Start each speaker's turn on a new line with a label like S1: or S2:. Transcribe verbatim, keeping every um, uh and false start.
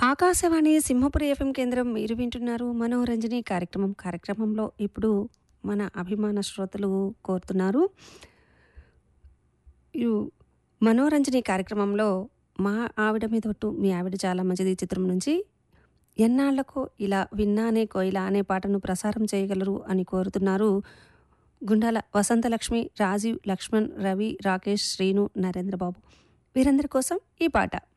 S1: Akashvani Simhapuri FM కేంద్రం మీరు వింటున్నారు మనోరంజని కార్యక్రమం. కార్యక్రమంలో ఇప్పుడు మన అభిమాన శ్రోతలు కోరుతున్నారు. యు మనోరంజని కార్యక్రమంలో మా ఆవిడ మీద ఒట్టు మీ ఆవిడ చాలా మంచిది చిత్రం నుంచి ఎన్నాళ్లకు ఇలా విన్నానే కోయిలా అనే పాటను ప్రసారం చేయగలరు అని కోరుతున్నారు. గుండాల వసంతలక్ష్మి, రాజీవ్, లక్ష్మణ్, రవి, రాకేష్, శ్రీను, నరేంద్రబాబు వీరందరి కోసం ఈ పాట.